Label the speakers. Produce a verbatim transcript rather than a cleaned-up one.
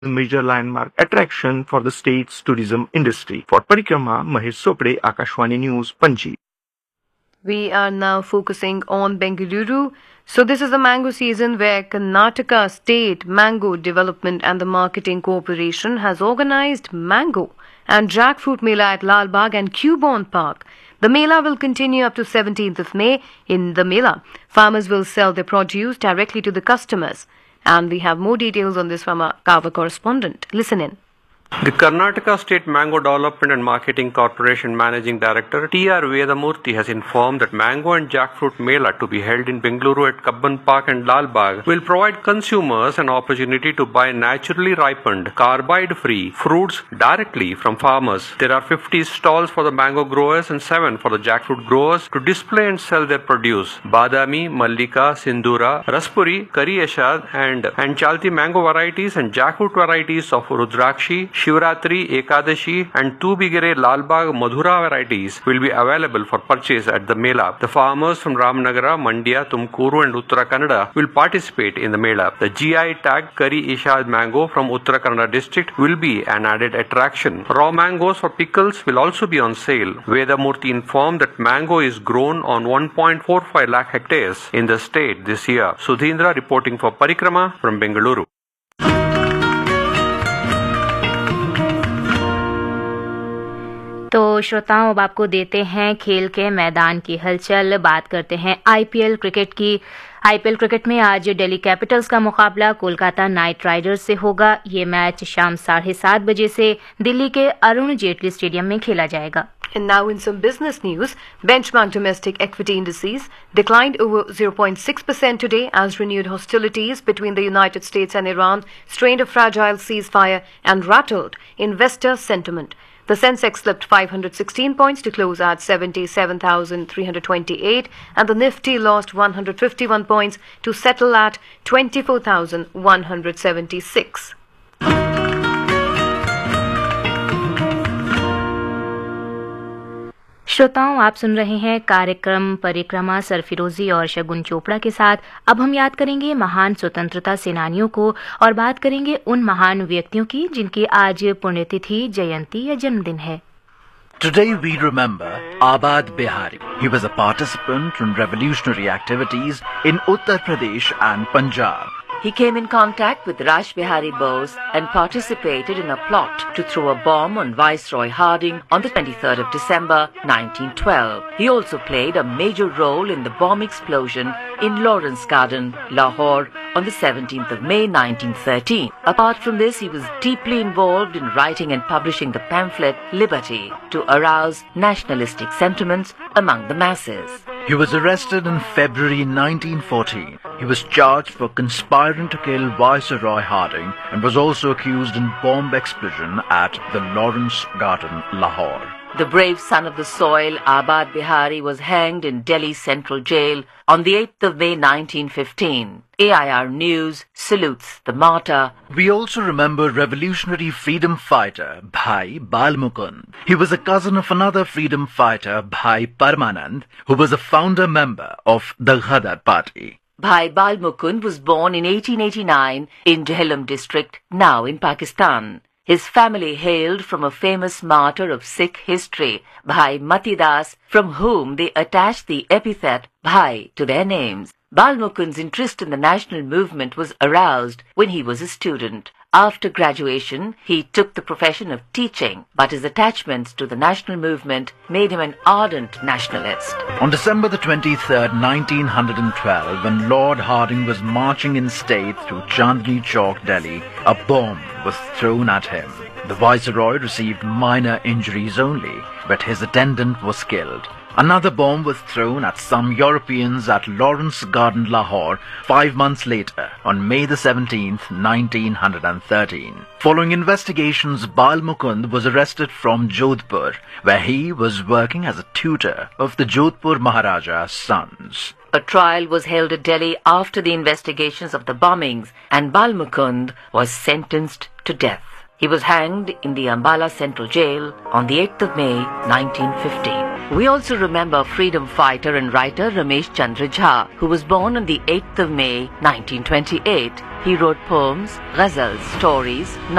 Speaker 1: a major landmark attraction for the state's tourism industry. For Parikrama, Mahesh Sopde, Akashwani News, Panji.
Speaker 2: We are now focusing on Bengaluru. So this is the mango season where Karnataka State Mango Development and the Marketing Corporation has organized mango and jackfruit Mela at Lal Bagh and Cubon Park. The Mela will continue up to seventeenth of May. In the Mela, farmers will sell their produce directly to the customers. And we have more details on this from our Kava correspondent. Listen in.
Speaker 3: The Karnataka State Mango Development and Marketing Corporation Managing Director T R Vedamurthy has informed that Mango and Jackfruit Mela to be held in Bengaluru at Cubon Park and Lal Bagh will provide consumers an opportunity to buy naturally ripened, carbide-free fruits directly from farmers. There are fifty stalls for the mango growers and seven for the jackfruit growers to display and sell their produce. Badami, Mallika, Sindura, Raspuri, Kari Ashad and, and Chalti mango varieties and jackfruit varieties of Rudrakshi, Shivratri, Ekadashi and Tubigere Lalbagh Madhura varieties will be available for purchase at the Mela. The farmers from Ramnagara, Mandya, Tumkuru and Uttara Kannada will participate in the Mela. The G I tag Kari Ishad mango from Uttara Kannada district will be an added attraction. Raw mangoes for pickles will also be on sale. Vedamurthy informed that mango is grown on one point four five lakh hectares in the state this year. Sudhindra reporting for Parikrama from Bengaluru.
Speaker 4: तो श्रोताओं, अब आपको देते हैं खेल के मैदान की हलचल। बात करते हैं आईपीएल क्रिकेट की। आईपीएल क्रिकेट में आज दिल्ली कैपिटल्स का मुकाबला कोलकाता नाइट राइडर्स से होगा। ये मैच शाम साढ़े सात बजे से दिल्ली के अरुण जेटली स्टेडियम में खेला जाएगा।
Speaker 2: And now in some business news, benchmark domestic equity indices declined over zero point six percent today as renewed hostilities between the United States and Iran strained a fragile ceasefire and rattled investor sentiment. The Sensex slipped five hundred sixteen points to close at seventy-seven thousand three hundred twenty-eight and the Nifty lost one hundred fifty-one points to settle at twenty-four thousand one hundred seventy-six.
Speaker 4: श्रोताओं, आप सुन रहे हैं कार्यक्रम परिक्रमा सरफिरोजी और शगुन चोपड़ा के साथ। अब हम याद करेंगे महान स्वतंत्रता सेनानियों को और बात करेंगे उन महान व्यक्तियों की जिनकी आज पुण्यतिथि, जयंती या जन्मदिन है।
Speaker 5: Today we remember Abad Bihari. He was a participant in revolutionary activities in Uttar Pradesh and Punjab.
Speaker 6: He came in contact with Raj Bihari Bose and participated in a plot to throw a bomb on Viceroy Harding on the twenty-third of December nineteen twelve. He also played a major role in the bomb explosion in Lawrence Garden, Lahore on the seventeenth of May nineteen thirteen. Apart from this, he was deeply involved in writing and publishing the pamphlet Liberty to arouse nationalistic sentiments among the masses.
Speaker 5: He was arrested in February nineteen fourteen. He was charged for conspiring to kill Viceroy Harding and was also accused in bomb explosion at the Lawrence Garden, Lahore.
Speaker 6: The brave son of the soil, Abad Bihari, was hanged in Delhi Central Jail on the eighth of May nineteen fifteen. A I R News salutes the martyr.
Speaker 5: We also remember revolutionary freedom fighter Bhai Bal Mukund. He was a cousin of another freedom fighter, Bhai Parmanand, who was a founder member of the Ghadar party.
Speaker 6: Bhai Bal Mukund was born in eighteen eighty-nine in Jhelum district, now in Pakistan. His family hailed from a famous martyr of Sikh history, Bhai Mati Das, from whom they attached the epithet Bhai to their names. Bal Mukund's interest in the national movement was aroused when he was a student. After graduation, he took the profession of teaching, but his attachments to the national movement made him an ardent nationalist.
Speaker 5: On December the twenty-third, nineteen twelve, when Lord Harding was marching in state through Chandni Chowk, Delhi, a bomb was thrown at him. The Viceroy received minor injuries only, but his attendant was killed. Another bomb was thrown at some Europeans at Lawrence Garden, Lahore, five months later, on May the seventeenth, nineteen thirteen. Following investigations, Bal Mukund was arrested from Jodhpur, where he was working as a tutor of the Jodhpur Maharaja's sons.
Speaker 6: A trial was held at Delhi after the investigations of the bombings, and Bal Mukund was sentenced to death. He was hanged in the Ambala Central Jail on the eighth of May, nineteen fifteen. We also remember freedom fighter and writer Ramesh Chandra Jha, who was born on the eighth of May, nineteen twenty-eight. He wrote poems, ghazals, stories,